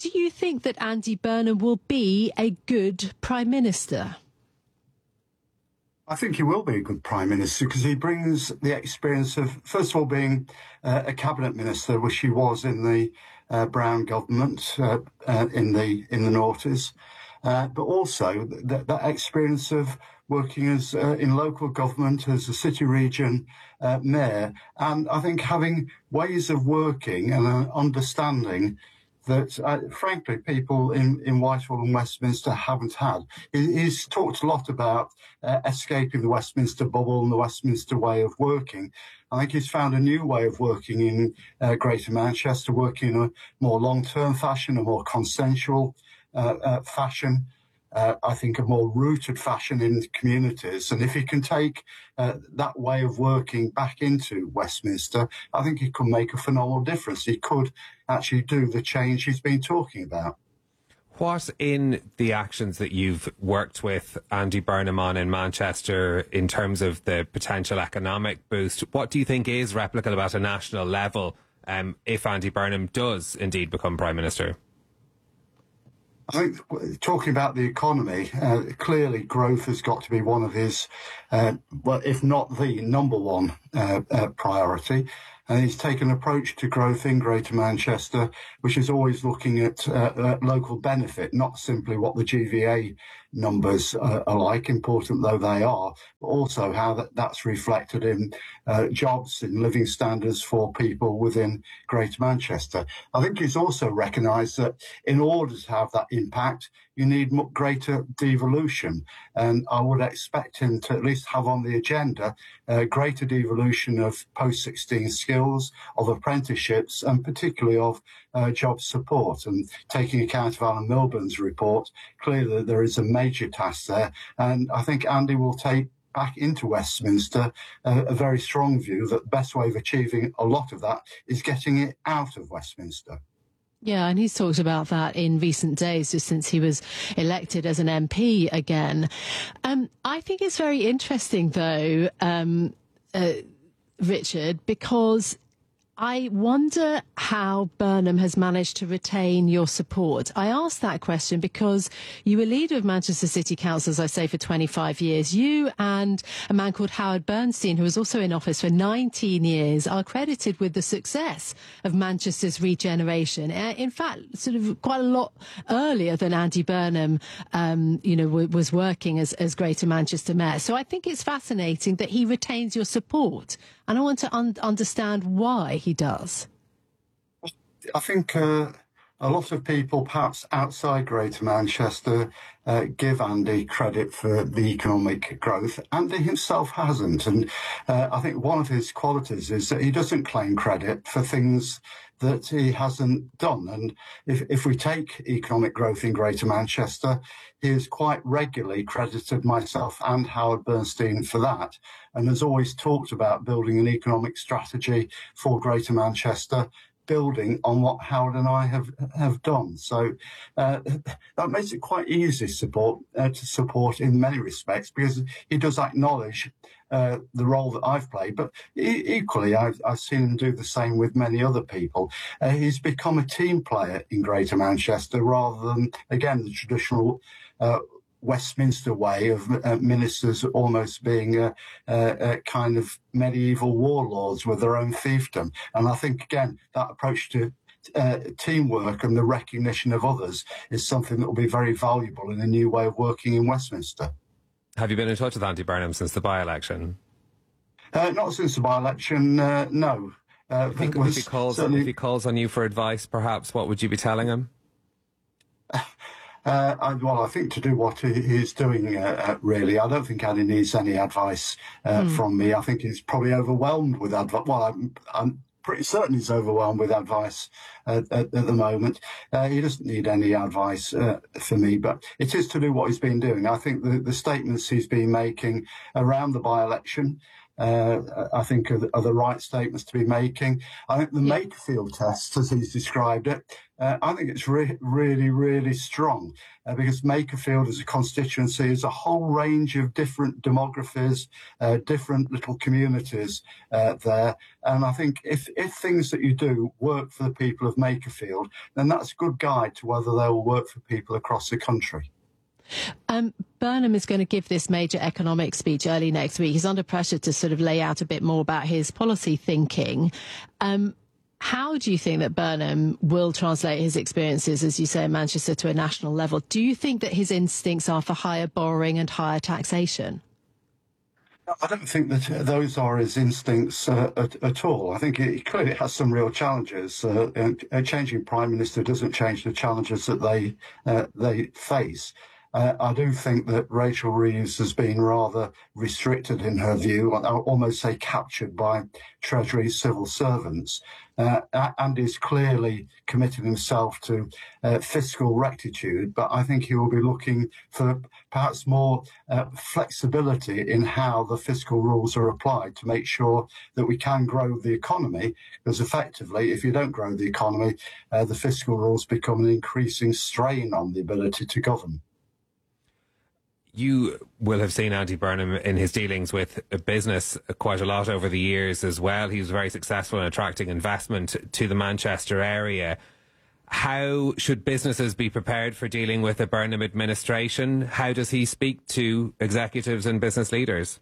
Do you think that Andy Burnham will be a good Prime Minister? I think he will be a good Prime Minister because he brings the experience of, first of all, being uh, a cabinet minister, which he was in the uh, Brown government uh, uh, in the in the noughties, uh, but also th- that experience of working as uh, in local government as a city region uh, mayor, and I think having ways of working and an understanding that, uh, frankly, people in, in Whitehall and Westminster haven't had. He, he's talked a lot about uh, escaping the Westminster bubble and the Westminster way of working. I think he's found a new way of working in uh, Greater Manchester, working in a more long-term fashion, a more consensual uh, uh, fashion. Uh, I think a more rooted fashion in communities. And if he can take uh, that way of working back into Westminster, I think he could make a phenomenal difference. He could actually do the change he's been talking about. What in the actions that you've worked with Andy Burnham on in Manchester in terms of the potential economic boost, what do you think is replicable at a national level um, if Andy Burnham does indeed become Prime Minister? I think talking about the economy, uh, clearly growth has got to be one of his, uh, well, if not the number one uh, uh, priority. And he's taken an approach to growth in Greater Manchester, which is always looking at uh, uh, local benefit, not simply what the G V A numbers uh, are like, important though they are, but also how that, that's reflected in uh, jobs and living standards for people within Greater Manchester. I think he's also recognised that in order to have that impact, you need greater devolution. And I would expect him to at least have on the agenda uh, greater devolution of post sixteen skills, of apprenticeships, and particularly of uh, job support. And taking account of Alan Milburn's report, clearly there is a major task there. And I think Andy will take back into Westminster uh, a very strong view that the best way of achieving a lot of that is getting it out of Westminster. Yeah, and he's talked about that in recent days, just since he was elected as an M P again. Um, I think it's very interesting, though, um, uh, Richard, because I wonder how Burnham has managed to retain your support. I asked that question because you were leader of Manchester City Council, as I say, for twenty-five years. You and a man called Howard Bernstein, who was also in office for nineteen years, are credited with the success of Manchester's regeneration. In fact, sort of quite a lot earlier than Andy Burnham, um, you know, w- was working as, as Greater Manchester Mayor. So I think it's fascinating that he retains your support. And I want to un- understand why he does. I think uh, a lot of people, perhaps outside Greater Manchester, uh, give Andy credit for the economic growth. Andy himself hasn't. And uh, I think one of his qualities is that he doesn't claim credit for things that he hasn't done. And if, if we take economic growth in Greater Manchester, he has quite regularly credited myself and Howard Bernstein for that, and has always talked about building an economic strategy for Greater Manchester, building on what Howard and I have have done. So uh, that makes it quite easy support, uh, to support in many respects, because he does acknowledge uh, the role that I've played. But e- equally, I've, I've seen him do the same with many other people. Uh, he's become a team player in Greater Manchester rather than, again, the traditional uh, Westminster way of uh, ministers almost being a, a, a kind of medieval warlords with their own fiefdom. And I think, again, that approach to uh, teamwork and the recognition of others is something that will be very valuable in a new way of working in Westminster. Have you been in touch with Andy Burnham since the by-election? Uh, not since the by-election, uh, no. Uh, if, he, if, he calls, if he calls on you for advice, perhaps, what would you be telling him? Uh, I, well, I think to do what he, he's doing, uh, really, I don't think Andy needs any advice uh, mm. from me. I think he's probably overwhelmed with advice. Well, I'm, I'm pretty certain he's overwhelmed with advice uh, at, at the moment. Uh, he doesn't need any advice uh, from me, but it is to do what he's been doing. I think the, the statements he's been making around the by-election uh, I think are the, are the right statements to be making. I think the Makerfield test, as he's described it, uh, I think it's re- really, really strong uh, because Makerfield as a constituency is a whole range of different demographies, uh, different little communities uh, there. And I think if, if things that you do work for the people of Makerfield, then that's a good guide to whether they will work for people across the country. Um, Burnham is going to give this major economic speech early next week. He's under pressure to sort of lay out a bit more about his policy thinking. Um, how do you think that Burnham will translate his experiences, as you say, in Manchester to a national level? Do you think that his instincts are for higher borrowing and higher taxation? I don't think that those are his instincts uh, at, at all. I think he clearly has some real challenges. Uh, and a changing prime minister doesn't change the challenges that they uh, they face. Uh, I do think that Rachel Reeves has been rather restricted in her view, I would almost say captured by Treasury civil servants, uh, and is clearly committing himself to uh, fiscal rectitude. But I think he will be looking for perhaps more uh, flexibility in how the fiscal rules are applied to make sure that we can grow the economy, because effectively, if you don't grow the economy, uh, the fiscal rules become an increasing strain on the ability to govern. You will have seen Andy Burnham in his dealings with business quite a lot over the years as well. He was very successful in attracting investment to the Manchester area. How should businesses be prepared for dealing with the Burnham administration? How does he speak to executives and business leaders?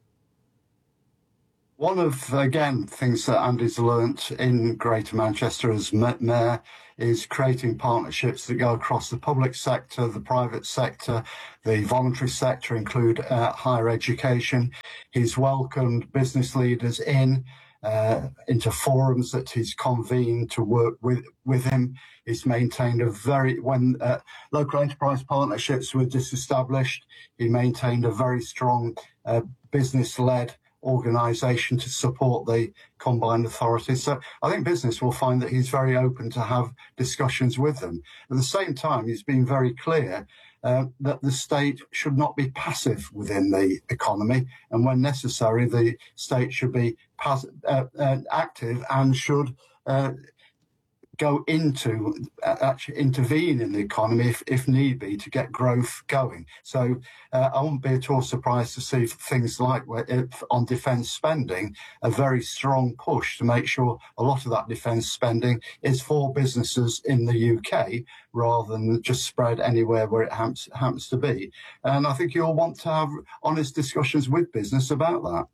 One of, again, things that Andy's learnt in Greater Manchester as mayor is creating partnerships that go across the public sector, the private sector, the voluntary sector, include uh, higher education. He's welcomed business leaders in, uh, into forums that he's convened to work with, with him. He's maintained a very, when uh, local enterprise partnerships were disestablished, he maintained a very strong uh, business-led organisation to support the combined authorities. So I think business will find that he's very open to have discussions with them. At the same time, he's been very clear uh, that the state should not be passive within the economy, and when necessary, the state should be pass- uh, uh, active and should uh, go into uh, actually intervene in the economy if, if need be to get growth going. So uh, I wouldn't be at all surprised to see things like if, on defence spending, a very strong push to make sure a lot of that defence spending is for businesses in the U K rather than just spread anywhere where it happens, happens to be. And I think you'll want to have honest discussions with business about that.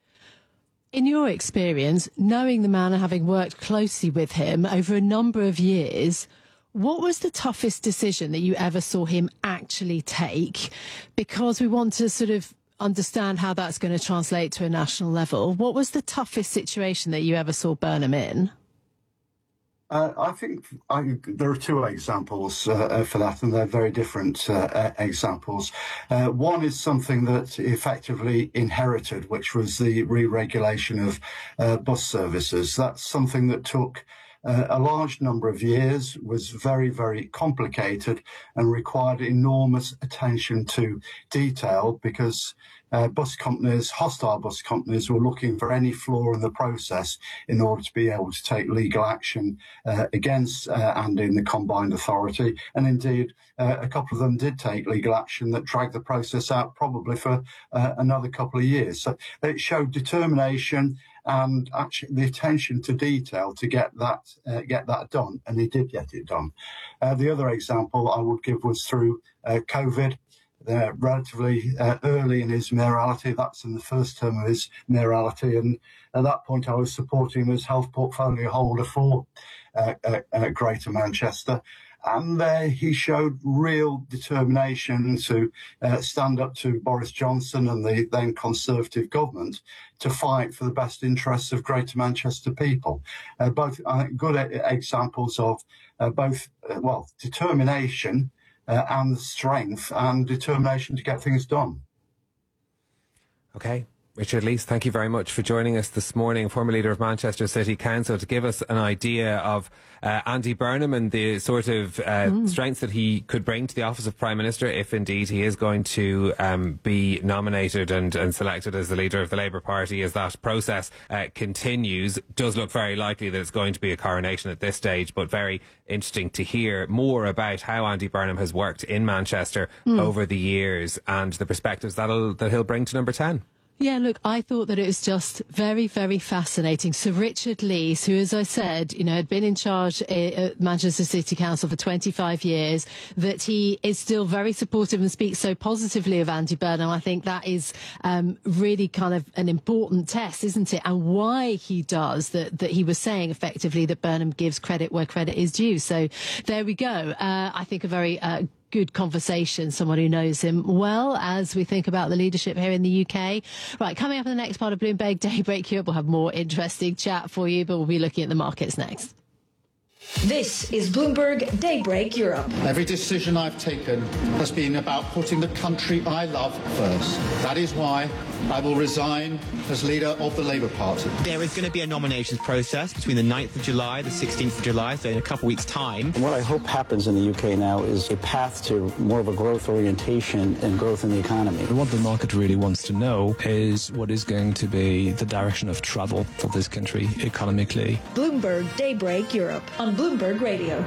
In your experience, knowing the man and having worked closely with him over a number of years, what was the toughest decision that you ever saw him actually take? Because we want to sort of understand how that's going to translate to a national level. What was the toughest situation that you ever saw Burnham in? Uh, I think I, there are two examples uh, for that, and they're very different uh, examples. Uh, one is something that he effectively inherited, which was the re-regulation of uh, bus services. That's something that took uh, a large number of years, was very, very complicated, and required enormous attention to detail because Uh, bus companies, hostile bus companies, were looking for any flaw in the process in order to be able to take legal action uh, against uh, Andy and the Combined Authority. And indeed, uh, a couple of them did take legal action that dragged the process out probably for uh, another couple of years. So it showed determination and actually the attention to detail to get that uh, get that done, and he did get it done. Uh, the other example I would give was through uh, COVID. Uh, relatively uh, early in his mayoralty, that's in the first term of his mayoralty, and at that point I was supporting him as health portfolio holder for uh, uh, uh, Greater Manchester, and uh, he showed real determination to uh, stand up to Boris Johnson and the then Conservative government to fight for the best interests of Greater Manchester people. Uh, both uh, good examples of uh, both, uh, well, determination Uh, and strength and determination to get things done. Okay. Richard Leese, thank you very much for joining us this morning, former leader of Manchester City Council, to give us an idea of uh, Andy Burnham and the sort of uh, mm. strengths that he could bring to the office of Prime Minister if indeed he is going to um, be nominated and, and selected as the leader of the Labour Party as that process uh, continues. Does look very likely that it's going to be a coronation at this stage, but very interesting to hear more about how Andy Burnham has worked in Manchester mm. over the years and the perspectives that'll, that he'll bring to number ten. Yeah, look, I thought that it was just very, very fascinating. Sir Richard Leese, who, as I said, you know, had been in charge at Manchester City Council for twenty-five years, that he is still very supportive and speaks so positively of Andy Burnham. I think that is um, really kind of an important test, isn't it? And why he does that, that he was saying effectively that Burnham gives credit where credit is due. So there we go. Uh, I think a very uh, good conversation, someone who knows him well as we think about the leadership here in the U K. Right, coming up in the next part of Bloomberg Daybreak Europe, we'll have more interesting chat for you, but we'll be looking at the markets next. This is Bloomberg Daybreak Europe. Every decision I've taken has been about putting the country I love first. That is why I will resign as leader of the Labour Party. There is going to be a nominations process between the ninth of July, the sixteenth of July, so in a couple of weeks' time. And what I hope happens in the U K now is a path to more of a growth orientation and growth in the economy. What the market really wants to know is what is going to be the direction of travel for this country economically. Bloomberg Daybreak Europe on Bloomberg Radio.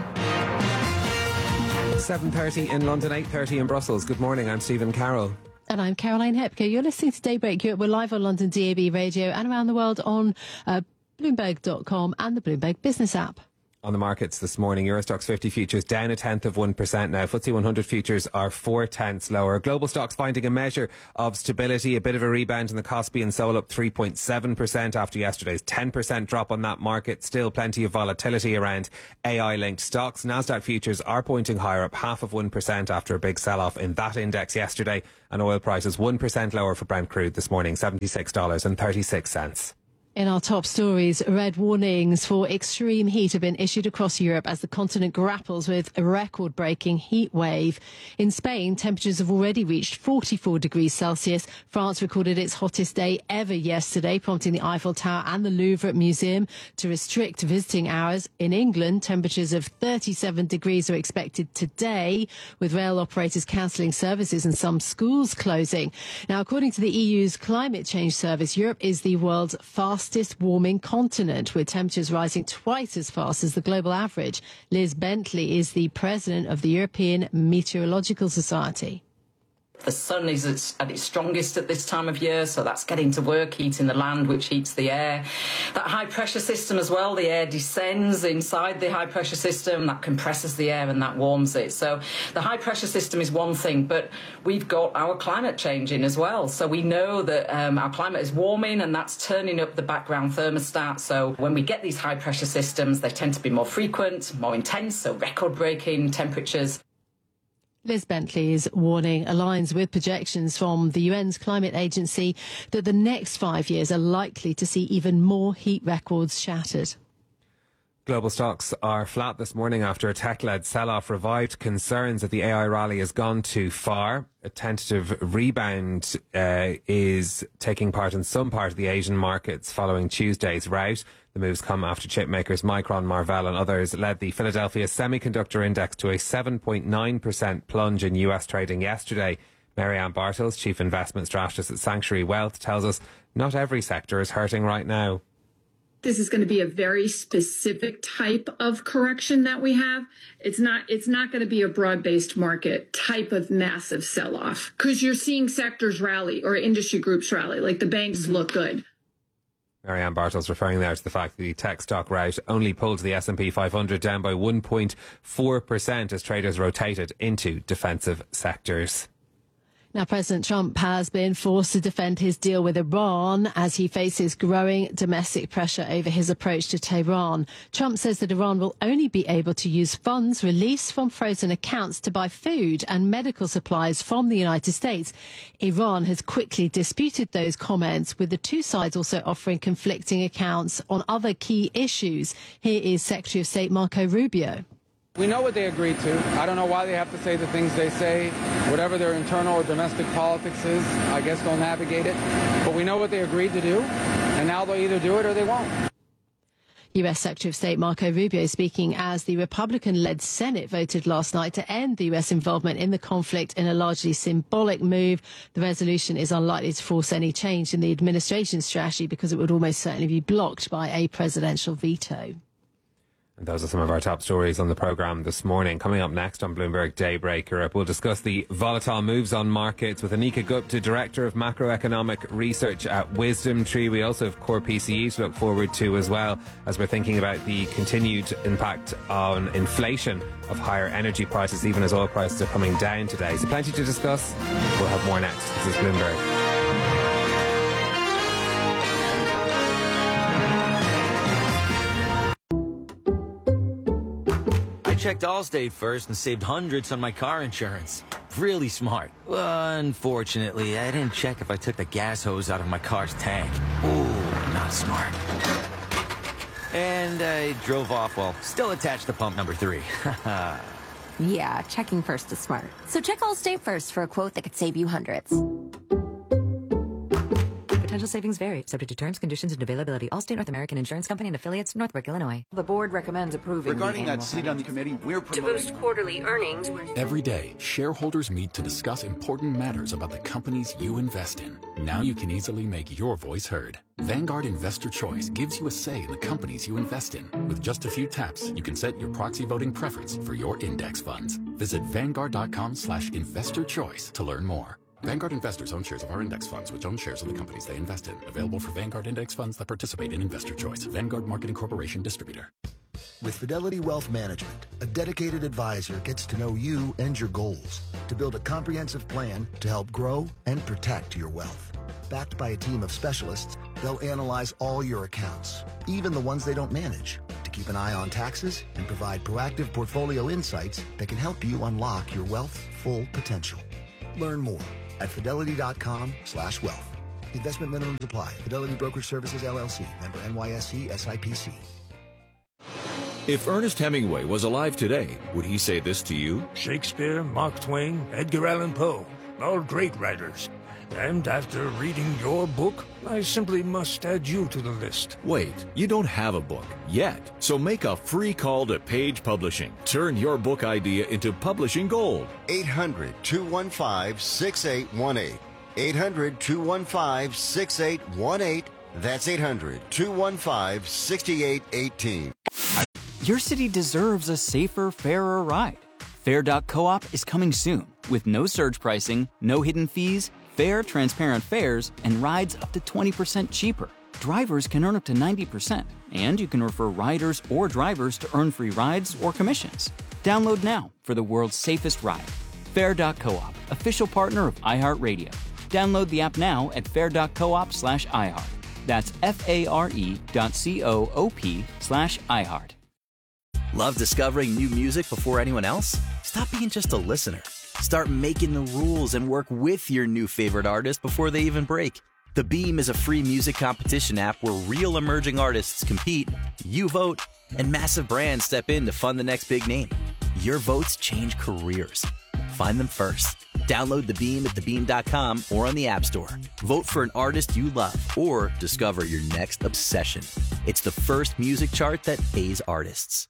seven thirty in London, eight thirty in Brussels. Good morning, I'm Stephen Carroll. And I'm Caroline Hepker. You're listening to Daybreak Europe. We're live on London D A B Radio and around the world on uh, Bloomberg dot com and the Bloomberg Business app. On the markets this morning, Eurostoxx fifty futures down a tenth of one percent now. F T S E one hundred futures are four tenths lower. Global stocks finding a measure of stability. A bit of a rebound in the Kospi and Seoul up three point seven percent after yesterday's ten percent drop on that market. Still plenty of volatility around A I-linked stocks. Nasdaq futures are pointing higher, up half of one percent after a big sell-off in that index yesterday. And oil prices one percent lower for Brent crude this morning, seventy-six dollars and thirty-six cents. In our top stories, red warnings for extreme heat have been issued across Europe as the continent grapples with a record-breaking heat wave. In Spain, temperatures have already reached forty-four degrees Celsius. France recorded its hottest day ever yesterday, prompting the Eiffel Tower and the Louvre Museum to restrict visiting hours. In England, temperatures of thirty-seven degrees are expected today, with rail operators cancelling services and some schools closing. Now, according to the E U's Climate Change Service, Europe is the world's fastest fastest warming continent, with temperatures rising twice as fast as the global average. Liz Bentley is the president of the European Meteorological Society. The sun is at its strongest at this time of year, so that's getting to work, heating the land, which heats the air. That high-pressure system as well, the air descends inside the high-pressure system, that compresses the air and that warms it. So the high-pressure system is one thing, but we've got our climate changing as well. So we know that um, our climate is warming, and that's turning up the background thermostat. So when we get these high-pressure systems, they tend to be more frequent, more intense, so record-breaking temperatures. Liz Bentley's warning aligns with projections from the U N's climate agency that the next five years are likely to see even more heat records shattered. Global stocks are flat this morning after a tech-led sell-off revived concerns that the A I rally has gone too far. A tentative rebound uh, is taking part in some part of the Asian markets following Tuesday's rout. The moves come after chip makers Micron, Marvell and others led the Philadelphia Semiconductor Index to a seven point nine percent plunge in U S trading yesterday. Marianne Bartels, Chief Investment Strategist at Sanctuary Wealth, tells us not every sector is hurting right now. This is going to be a very specific type of correction that we have. It's not, it's not going to be a broad-based market type of massive sell-off, because you're seeing sectors rally or industry groups rally, like the banks look good. Marianne Bartels referring there to the fact that the tech stock rout only pulled the S and P five hundred down by one point four percent as traders rotated into defensive sectors. Now, President Trump has been forced to defend his deal with Iran as he faces growing domestic pressure over his approach to Tehran. Trump says that Iran will only be able to use funds released from frozen accounts to buy food and medical supplies from the United States. Iran has quickly disputed those comments, with the two sides also offering conflicting accounts on other key issues. Here is Secretary of State Marco Rubio. We know what they agreed to. I don't know why they have to say the things they say. Whatever their internal or domestic politics is, I guess they'll navigate it. But we know what they agreed to do, and now they'll either do it or they won't. U S Secretary of State Marco Rubio speaking as the Republican-led Senate voted last night to end the U S involvement in the conflict in a largely symbolic move. The resolution is unlikely to force any change in the administration's strategy because it would almost certainly be blocked by a presidential veto. And those are some of our top stories on the programme this morning. Coming up next on Bloomberg Daybreak Europe, we'll discuss the volatile moves on markets with Anika Gupta, Director of Macroeconomic Research at Wisdom Tree. We also have Core P C E to look forward to as well, as we're thinking about the continued impact on inflation of higher energy prices, even as oil prices are coming down today. So plenty to discuss. We'll have more next. This is Bloomberg. Checked Allstate first and saved hundreds on my car insurance. Really smart. Unfortunately, I didn't check if I took the gas hose out of my car's tank. Ooh, not smart. And I drove off while still attached to pump number three. Yeah, checking first is smart. So check Allstate first for a quote that could save you hundreds. Potential savings vary, subject to terms, conditions, and availability. Allstate North American Insurance Company and affiliates, Northbrook, Illinois. The board recommends approving. Regarding that seat on the committee, we're promoting to boost quarterly earnings. Every day, shareholders meet to discuss important matters about the companies you invest in. Now you can easily make your voice heard. Vanguard Investor Choice gives you a say in the companies you invest in. With just a few taps, you can set your proxy voting preference for your index funds. Visit Vanguard.com slash investor choice to learn more. Vanguard investors own shares of our index funds, which own shares of the companies they invest in. Available for Vanguard index funds that participate in Investor Choice. Vanguard Marketing Corporation Distributor. With Fidelity Wealth Management, a dedicated advisor gets to know you and your goals to build a comprehensive plan to help grow and protect your wealth. Backed by a team of specialists, they'll analyze all your accounts, even the ones they don't manage, to keep an eye on taxes and provide proactive portfolio insights that can help you unlock your wealth's full potential. Learn more at fidelity.com slash wealth. Investment minimums apply. Fidelity Brokerage Services, L L C. Member N Y S E S I P C. If Ernest Hemingway was alive today, would he say this to you? Shakespeare, Mark Twain, Edgar Allan Poe, all great writers. And after reading your book, I simply must add you to the list. Wait, you don't have a book yet. So make a free call to Page Publishing. Turn your book idea into publishing gold. eight hundred, two one five, six eight one eight. eight hundred, two one five, six eight one eight. That's eight hundred, two one five, six eight one eight. Your city deserves a safer, fairer ride. Fair dot coop is coming soon with no surge pricing, no hidden fees, fair, transparent fares, and rides up to twenty percent cheaper. Drivers can earn up to ninety percent, and you can refer riders or drivers to earn free rides or commissions. Download now for the world's safest ride. Fair dot coop, official partner of iHeartRadio. Download the app now at fair dot coop slash iHeart. That's F-A-R-E dot C-O-O-P slash iHeart. Love discovering new music before anyone else? Stop being just a listener. Start making the rules and work with your new favorite artist before they even break. The Beam is a free music competition app where real emerging artists compete, you vote, and massive brands step in to fund the next big name. Your votes change careers. Find them first. Download The Beam at the beam dot com or on the App Store. Vote for an artist you love or discover your next obsession. It's the first music chart that pays artists.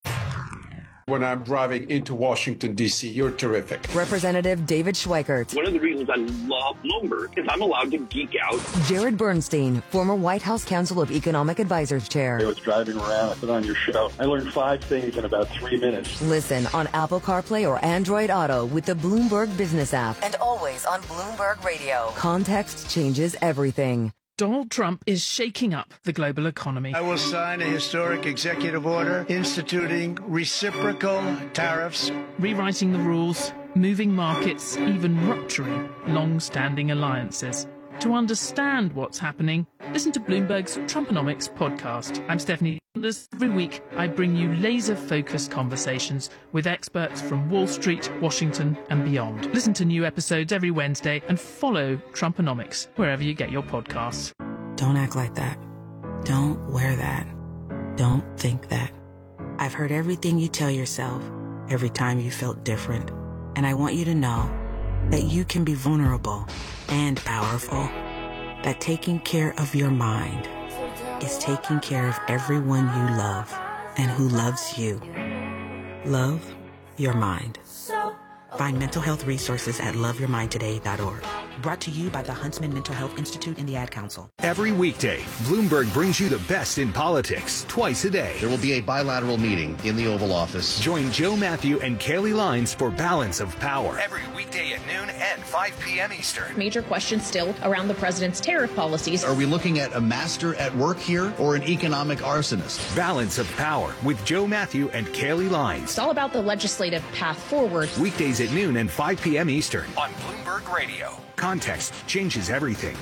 When I'm driving into Washington, D C, you're terrific. Representative David Schweikert. One of the reasons I love Bloomberg is I'm allowed to geek out. Jared Bernstein, former White House Council of Economic Advisors Chair. I was driving around, I put on your show. I learned five things in about three minutes. Listen on Apple CarPlay or Android Auto with the Bloomberg Business app. And always on Bloomberg Radio. Context changes everything. Donald Trump is shaking up the global economy. I will sign a historic executive order instituting reciprocal tariffs, rewriting the rules, moving markets, even rupturing long-standing alliances. To understand what's happening, listen to Bloomberg's Trumponomics podcast. I'm Stephanie Sanders. Every week, I bring you laser-focused conversations with experts from Wall Street, Washington, and beyond. Listen to new episodes every Wednesday and follow Trumponomics wherever you get your podcasts. Don't act like that. Don't wear that. Don't think that. I've heard everything you tell yourself every time you felt different. And I want you to know that you can be vulnerable and powerful. That taking care of your mind is taking care of everyone you love and who loves you. Love your mind. Find mental health resources at love your mind today dot org. Brought to you by the Huntsman Mental Health Institute and the Ad Council. Every weekday, Bloomberg brings you the best in politics twice a day. There will be a bilateral meeting in the Oval Office. Join Joe Matthew and Kaylee Lines for Balance of Power. Every weekday at noon and five p.m. Eastern. Major questions still around the president's tariff policies. Are we looking at a master at work here or an economic arsonist? Balance of Power with Joe Matthew and Kaylee Lines. It's all about the legislative path forward. Weekdays at noon and five p.m. Eastern. On Bloomberg Radio. Context changes everything.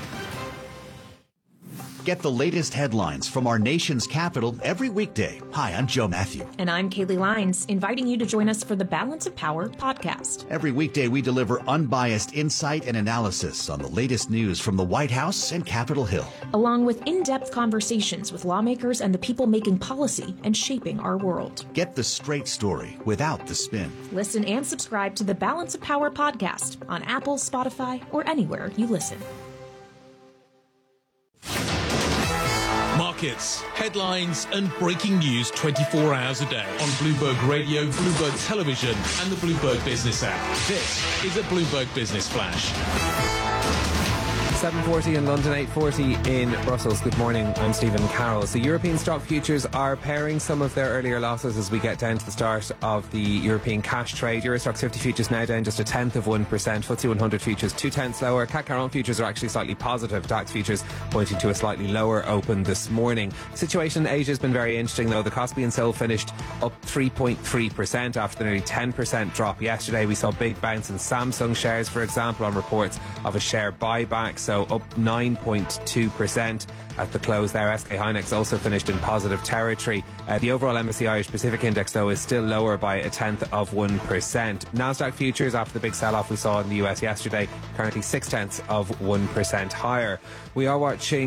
Get the latest headlines from our nation's capital every weekday. Hi, I'm Joe Matthew. And I'm Kaylee Lines, inviting you to join us for the Balance of Power podcast. Every weekday, we deliver unbiased insight and analysis on the latest news from the White House and Capitol Hill, along with in-depth conversations with lawmakers and the people making policy and shaping our world. Get the straight story without the spin. Listen and subscribe to the Balance of Power podcast on Apple, Spotify, or anywhere you listen. Markets, headlines, and breaking news twenty-four hours a day on Bloomberg Radio, Bloomberg Television, and the Bloomberg Business app. This is a Bloomberg Business Flash. seven forty in London, eight forty in Brussels. Good morning, I'm Stephen Carroll. So European stock futures are paring some of their earlier losses as we get down to the start of the European cash trade. Euro Stoxx fifty futures now down just a tenth of one percent. F T S E one hundred futures two tenths lower. C A C Quarante futures are actually slightly positive. DAX futures pointing to a slightly lower open this morning. Situation in Asia has been very interesting though. The Kospi and Seoul finished up three point three percent after the nearly ten percent drop yesterday. We saw a big bounce in Samsung shares, for example, on reports of a share buyback. So up nine point two percent at the close there. S K Hynix also finished in positive territory. Uh, the overall M S C I Irish Pacific Index, though, is still lower by a tenth of one percent. Nasdaq futures, after the big sell-off we saw in the U S yesterday, currently six tenths of one percent higher. We are watching